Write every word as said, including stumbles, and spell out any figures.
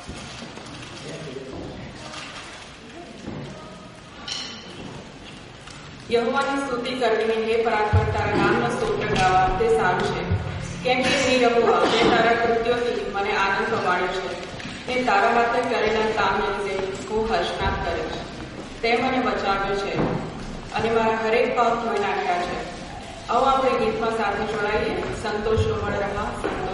યહોવાની સ્તુતિ કરવી, હે પરાત્પર તારા નામનો સ્તોત્ર ગાવા તે સારું છે. કેમ કે હે યહોવા, તે તારા કૃત્યોથી મને આનંદ પમાડ્યો છે. તે તારા હાથે કરેલા કામને લીધે હું હર્ષનાદ કરીશ. તે મને બચાવ્યો છે અને મારા હરેક પાપ ધોઈ નાખ્યા છે. આવો આપણે ગીતમાં સાથે જોડાઈએ. સંતોષ કોમળ રહા.